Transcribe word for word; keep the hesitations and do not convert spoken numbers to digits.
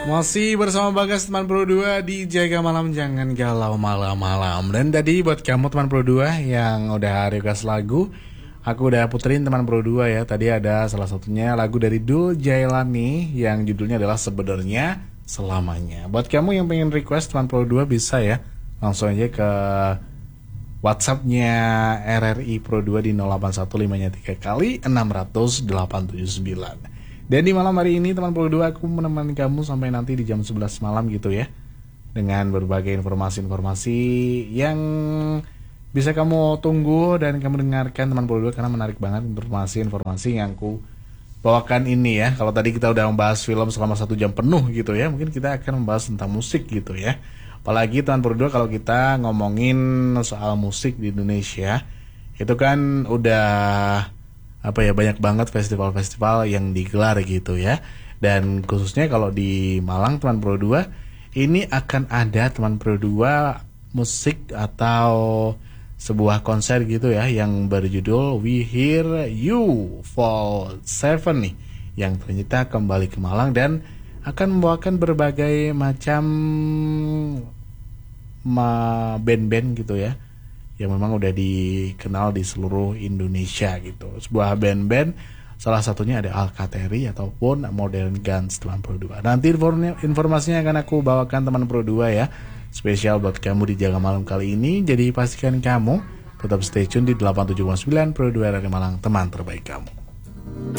Masih bersama Bagas teman Pro dua di Jaga Malam, jangan galau malam-malam. Dan tadi buat kamu teman Pro dua yang udah request lagu, aku udah puterin teman Pro dua ya. Tadi ada salah satunya lagu dari Dul Jailani yang judulnya adalah Sebenarnya Selamanya. Buat kamu yang pengen request teman Pro dua bisa ya, langsung aja ke WhatsApp-nya R R I Pro dua di nol delapan satu lima tiga kali enam nol delapan tujuh sembilan. Dan di malam hari ini teman Pro dua aku menemani kamu sampai nanti di jam sebelas malam gitu ya, dengan berbagai informasi-informasi yang bisa kamu tunggu dan kamu dengarkan teman Pro dua, karena menarik banget informasi-informasi yang aku bawakan ini ya. Kalau tadi kita udah membahas film selama satu jam penuh gitu ya, mungkin kita akan membahas tentang musik gitu ya. Apalagi teman Pro dua kalau kita ngomongin soal musik di Indonesia, itu kan udah apa ya, banyak banget festival-festival yang digelar gitu ya. Dan khususnya kalau di Malang teman Pro dua, ini akan ada teman Pro dua musik atau sebuah konser gitu ya, yang berjudul We Hear You Fall Seven nih, yang ternyata kembali ke Malang dan akan membawakan berbagai macam ma- band-band gitu ya, yang memang udah dikenal di seluruh Indonesia gitu. Sebuah band-band, salah satunya ada Alkateri ataupun Modern Guns teman Pro dua. Nanti informasinya akan aku bawakan teman Pro dua ya, spesial buat kamu di Jaga Malam kali ini. Jadi pastikan kamu tetap stay tune di delapan tujuh sembilan Pro dua R R I Malang, teman terbaik kamu.